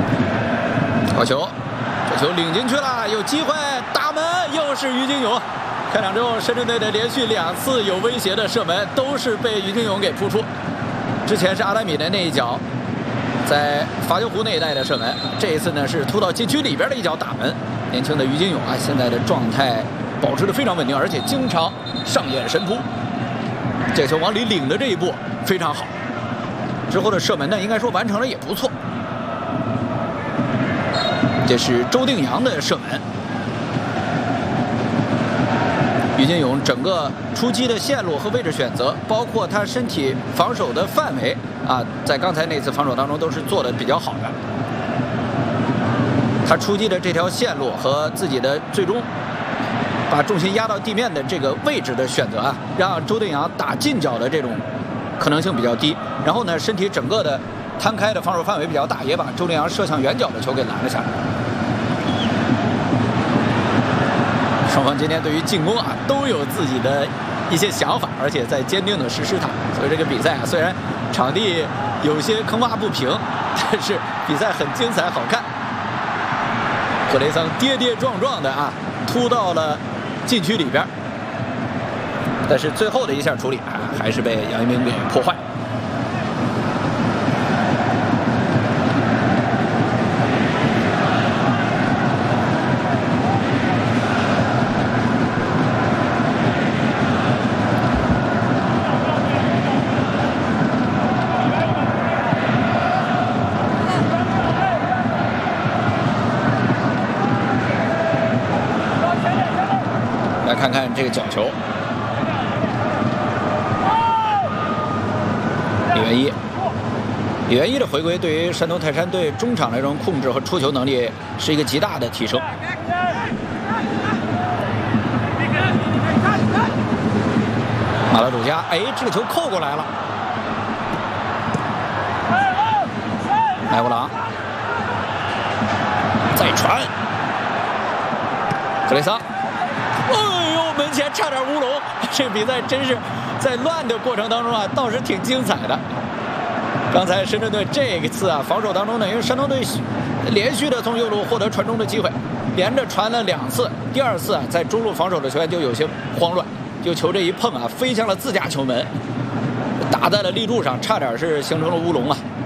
好球，这球领进去了，有机会打门，又是于金勇。开场之后，深圳队的连续2次有威胁的射门都是被于金勇给扑出。之前是阿达米的那一脚，在罚球弧那一带的射门，这一次呢是突到禁区里边的一脚打门。年轻的于金勇啊，现在的状态保持得非常稳定，而且经常上演神扑。这球往里领的这一步非常好。之后的射门呢，应该说完成了也不错。这是周定洋的射门。于金勇整个出击的线路和位置选择，包括他身体防守的范围啊，在刚才那次防守当中都是做的比较好的。他出击的这条线路和自己的最终把重心压到地面的这个位置的选择啊，让周定洋打近角的这种可能性比较低。然后呢，身体整个的摊开的防守范围比较大，也把周定洋射向远角的球给拦了下来。双方今天对于进攻啊都有自己的一些想法，而且在坚定的实施它。所以这个比赛啊，虽然场地有些坑洼不平，但是比赛很精彩好看。格雷桑跌跌撞撞的啊突到了禁区里边，但是最后的一下处理啊还是被杨一鸣给破坏。看看这个角球，李元一的回归对于山东泰山队中场的这种控制和出球能力是一个极大的提升。马拉主加，哎，这个球扣过来了，麦布朗再传，格雷桑。门前差点乌龙，这个比赛真是在乱的过程当中啊，倒是挺精彩的。刚才深圳队这一次啊，防守当中呢，因为山东队连续的从右路获得传中的机会，连着传了2次。第2次啊，在中路防守的球员就有些慌乱，就球这一碰啊，飞向了自家球门，打在了立柱上，差点是形成了乌龙啊。